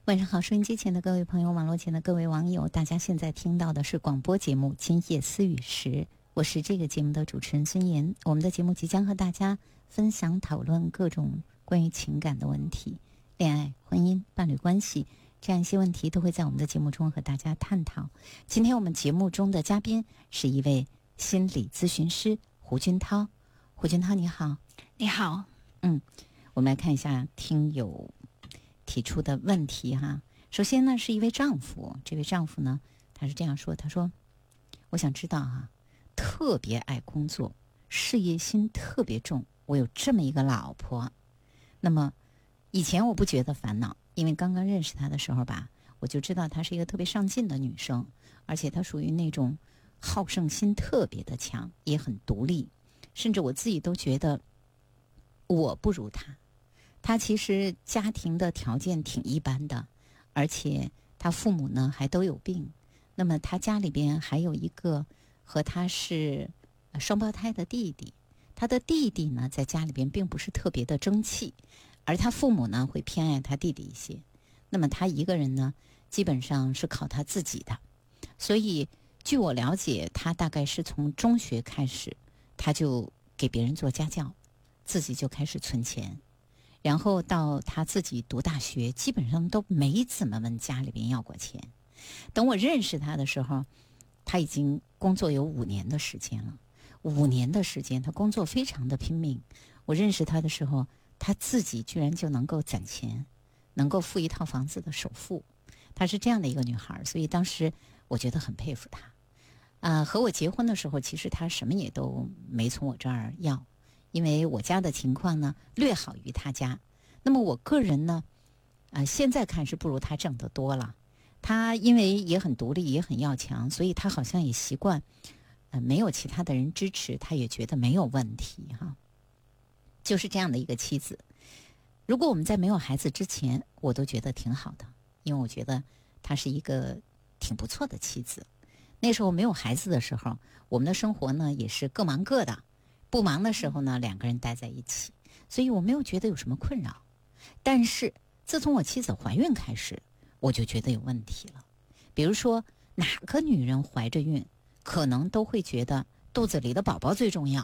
晚上好，收音机前的各位朋友，网络前的各位网友，大家现在听到的是广播节目《今夜思雨时》，我是这个节目的主持人孙岩。我们的节目即将和大家分享讨论各种关于情感的问题，恋爱、婚姻、伴侣关系，这样一些问题都会在我们的节目中和大家探讨。今天我们节目中的嘉宾是一位心理咨询师胡军涛。胡军涛你好。 你好。 我们来看一下听友提出的问题哈。首先呢，是一位丈夫，这位丈夫呢，他是这样说，他说：我想知道特别爱工作，事业心特别重，我有这么一个老婆。那么以前我不觉得烦恼，因为刚刚认识她的时候吧，我就知道她是一个特别上进的女生，而且她属于那种好胜心特别的强，也很独立，甚至我自己都觉得我不如她。她其实家庭的条件挺一般的，而且她父母呢还都有病。那么她家里边还有一个和她是双胞胎的弟弟，她的弟弟呢在家里边并不是特别的争气，而她父母呢会偏爱她弟弟一些。那么她一个人呢基本上是靠她自己的，所以据我了解，她大概是从中学开始，她就给别人做家教，自己就开始存钱。然后到他自己读大学，基本上都没怎么问家里边要过钱。等我认识他的时候，他已经工作有5年的时间了。5年的时间，他工作非常的拼命。我认识他的时候，他自己居然就能够攒钱，能够付一套房子的首付。她是这样的一个女孩，所以当时我觉得很佩服她。和我结婚的时候，其实她什么也都没从我这儿要。因为我家的情况呢略好于他家，那么我个人呢，现在看是不如他挣得多了。他因为也很独立，也很要强，所以他好像也习惯，没有其他的人支持，他也觉得没有问题哈。就是这样的一个妻子。如果我们在没有孩子之前，我都觉得挺好的，因为我觉得她是一个挺不错的妻子。那时候没有孩子的时候，我们的生活呢也是各忙各的。不忙的时候呢，两个人待在一起，所以我没有觉得有什么困扰。但是自从我妻子怀孕开始，我就觉得有问题了。比如说，哪个女人怀着孕，可能都会觉得肚子里的宝宝最重要。